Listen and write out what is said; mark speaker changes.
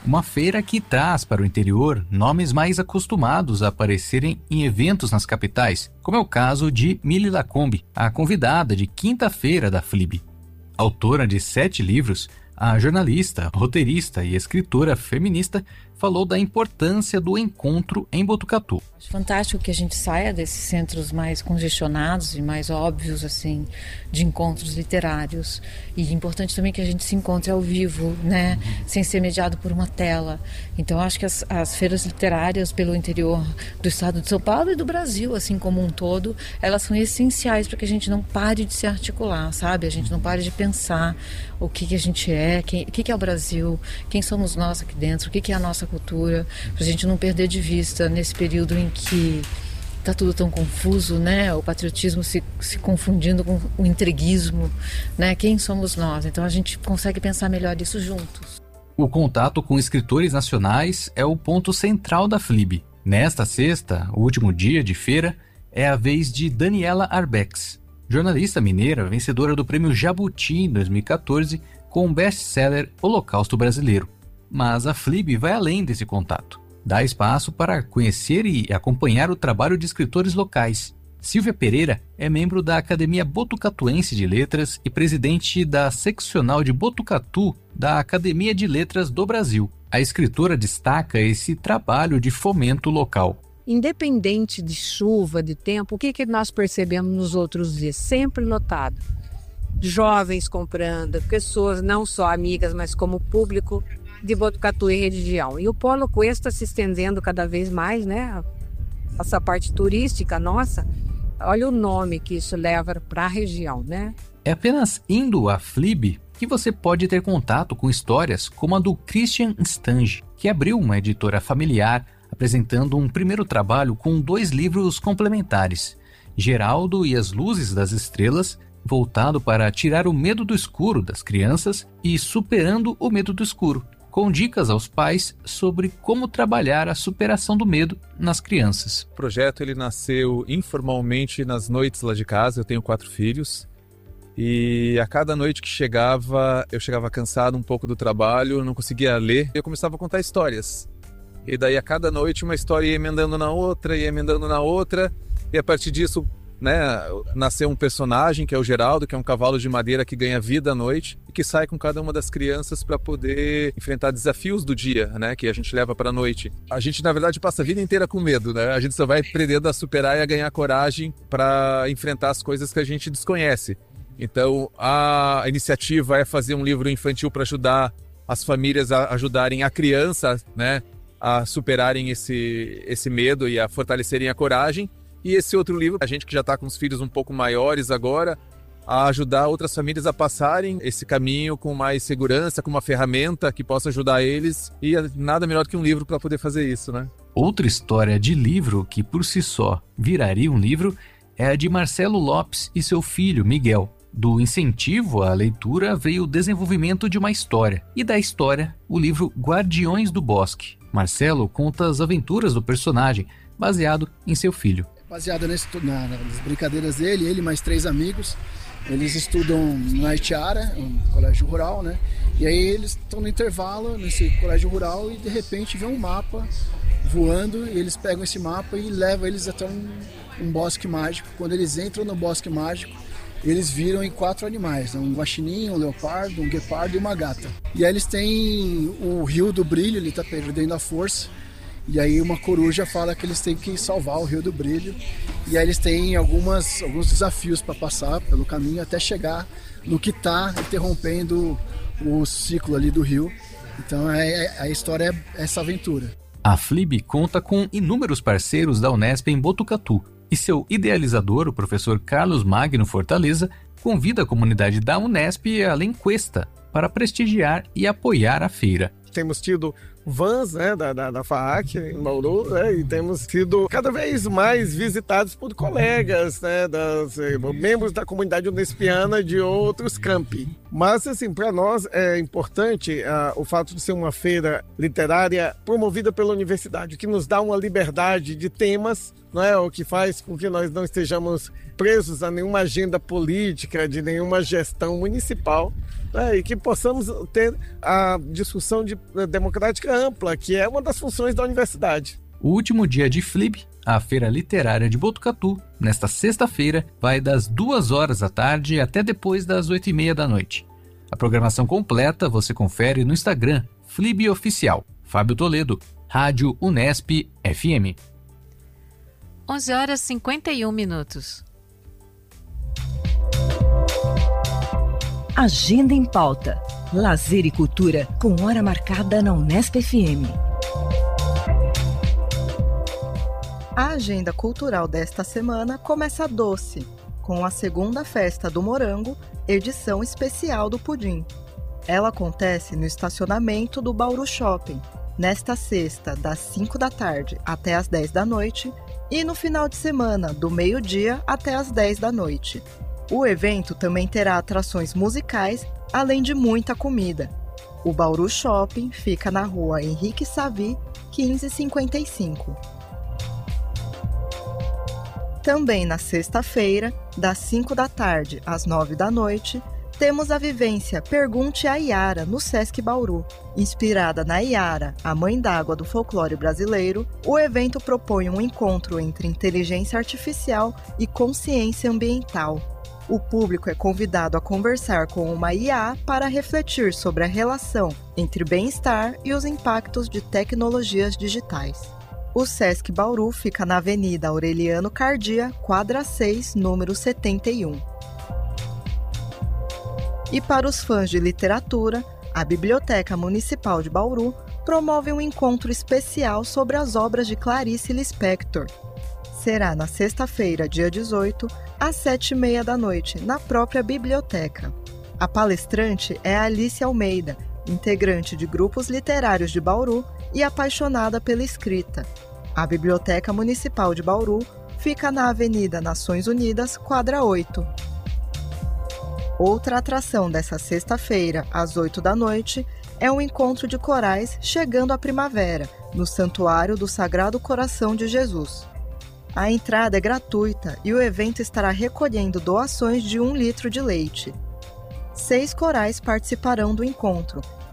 Speaker 1: Uma feira que traz para o interior nomes mais acostumados a aparecerem em eventos nas capitais, como é o caso de Mili Lacombe, a convidada de quinta-feira da FLIB. Autora de 7 livros, a jornalista, roteirista e escritora feminista falou da importância do encontro em Botucatu.
Speaker 2: Acho fantástico que a gente saia desses centros mais congestionados e mais óbvios assim, de encontros literários. E é importante também que a gente se encontre ao vivo, né? Sem ser mediado por uma tela. Então acho que as feiras literárias pelo interior do estado de São Paulo e do Brasil, assim como um todo, elas são essenciais para que a gente não pare de se articular, sabe? A gente não pare de pensar o que a gente é, o que é o Brasil, quem somos nós aqui dentro, o que é a nossa cultura, para a gente não perder de vista nesse período em que está tudo tão confuso, né? O patriotismo se confundindo com o entreguismo, né? Quem somos nós? Então a gente consegue pensar melhor isso juntos.
Speaker 1: O contato com escritores nacionais é o ponto central da FLIB. Nesta sexta, o último dia de feira, é a vez de Daniela Arbex, jornalista mineira vencedora do Prêmio Jabuti em 2014 com o best-seller Holocausto Brasileiro. Mas a FLIB vai além desse contato. Dá espaço para conhecer e acompanhar o trabalho de escritores locais. Silvia Pereira é membro da Academia Botucatuense de Letras e presidente da seccional de Botucatu da Academia de Letras do Brasil. A escritora destaca esse trabalho de fomento local.
Speaker 3: Independente de chuva, de tempo, o que nós percebemos nos outros dias? Sempre lotado. Jovens comprando, pessoas não só amigas, mas como público de Botucatu e região. E o Polo Quest está se estendendo cada vez mais, né? Essa parte turística nossa, olha o nome que isso leva para a região, né?
Speaker 1: É apenas indo à FLIB que você pode ter contato com histórias como a do Christian Stange, que abriu uma editora familiar apresentando um primeiro trabalho com 2 livros complementares, Geraldo e as Luzes das Estrelas, voltado para tirar o medo do escuro das crianças, e Superando o Medo do Escuro, com dicas aos pais sobre como trabalhar a superação do medo nas crianças.
Speaker 4: O projeto ele nasceu informalmente nas noites lá de casa. Eu tenho 4 filhos e a cada noite que eu chegava cansado um pouco do trabalho, não conseguia ler, eu começava a contar histórias. E daí a cada noite uma história ia emendando na outra, e a partir disso, né, nasceu um personagem que é o Geraldo, que é um cavalo de madeira que ganha vida à noite e que sai com cada uma das crianças para poder enfrentar desafios do dia, né, que a gente leva para a noite. A gente na verdade passa a vida inteira com medo, né? A gente só vai aprendendo a superar e a ganhar coragem para enfrentar as coisas que a gente desconhece. Então a iniciativa é fazer um livro infantil para ajudar as famílias a ajudarem a criança, né, a superarem esse medo e a fortalecerem a coragem. E esse outro livro, a gente que já está com os filhos um pouco maiores agora, a ajudar outras famílias a passarem esse caminho com mais segurança, com uma ferramenta que possa ajudar eles. E nada melhor que um livro para poder fazer isso, né?
Speaker 1: Outra história de livro que por si só viraria um livro é a de Marcelo Lopes e seu filho Miguel. Do incentivo à leitura veio o desenvolvimento de uma história, e da história, o livro Guardiões do Bosque. Marcelo conta as aventuras do personagem, baseado em seu filho.
Speaker 5: Baseado nas brincadeiras dele, ele e mais 3 amigos, eles estudam na Itiara, um colégio rural, né? E aí eles estão no intervalo nesse colégio rural e de repente vê um mapa voando, e eles pegam esse mapa e levam eles até um bosque mágico. Quando eles entram no bosque mágico, eles viram em 4 animais, né? Um guaxinim, um leopardo, um guepardo e uma gata. E aí eles têm o Rio do Brilho, ele está perdendo a força. E aí uma coruja fala que eles têm que salvar o Rio do Brilho. E aí eles têm alguns desafios para passar pelo caminho até chegar no que está interrompendo o ciclo ali do rio. Então a história é essa aventura.
Speaker 1: A FLIB conta com inúmeros parceiros da Unesp em Botucatu. E seu idealizador, o professor Carlos Magno Fortaleza, convida a comunidade da Unesp à Lenquesta para prestigiar e apoiar a feira.
Speaker 6: Temos tido vans, né, da FAAC em Bauru, né, e temos sido cada vez mais visitados por colegas, né, membros da comunidade unespiana de outros campi. Mas, assim, para nós é importante o fato de ser uma feira literária promovida pela universidade, o que nos dá uma liberdade de temas, não é? O que faz com que nós não estejamos presos a nenhuma agenda política, de nenhuma gestão municipal, né? E que possamos ter a discussão democrática ampla, que é uma das funções da universidade.
Speaker 1: O último dia de FLIB, a Feira Literária de Botucatu, nesta sexta-feira, vai das 2h da tarde até depois das 8h30 da noite. A programação completa você confere no Instagram, FLIB Oficial. Fábio Toledo, Rádio Unesp FM.
Speaker 7: 11h51.
Speaker 8: Agenda em Pauta. Lazer e cultura com hora marcada na Unesp FM.
Speaker 9: A agenda cultural desta semana começa doce, com a segunda festa do Morango, edição especial do Pudim. Ela acontece no estacionamento do Bauru Shopping, nesta sexta, das 5 da tarde até as 10 da noite, e no final de semana, do meio-dia até as 10 da noite. O evento também terá atrações musicais, além de muita comida. O Bauru Shopping fica na rua Henrique Savi, 1555. Também na sexta-feira, das 5 da tarde às 9 da noite, temos a vivência Pergunte à Iara no Sesc Bauru. Inspirada na Iara, a mãe d'água do folclore brasileiro, o evento propõe um encontro entre inteligência artificial e consciência ambiental. O público é convidado a conversar com uma IA para refletir sobre a relação entre bem-estar e os impactos de tecnologias digitais. O Sesc Bauru fica na Avenida Aureliano Cardia, quadra 6, número 71. E para os fãs de literatura, a Biblioteca Municipal de Bauru promove um encontro especial sobre as obras de Clarice Lispector. Será na sexta-feira, dia 18, às 7h30 da noite, na própria biblioteca. A palestrante é Alice Almeida, integrante de grupos literários de Bauru e apaixonada pela escrita. A Biblioteca Municipal de Bauru fica na Avenida Nações Unidas, quadra 8. Outra atração dessa sexta-feira, às 8 da noite, é um encontro de corais Chegando à Primavera, no Santuário do Sagrado Coração de Jesus. A entrada é gratuita e o evento estará recolhendo doações de 1 litro de leite. 6 corais participarão do encontro,